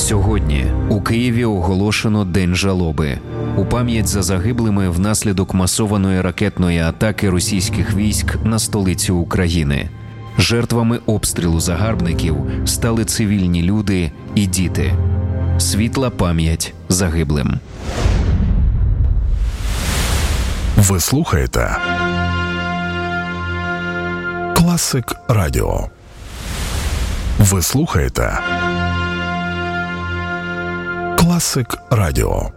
Сьогодні у Києві оголошено День жалоби. У пам'ять за загиблими внаслідок масованої ракетної атаки російських військ на столицю України. Жертвами обстрілу загарбників стали цивільні люди і діти. Світла пам'ять загиблим. Ви слухаєте Класик Радіо. Ви слухаєте Класик Радіо.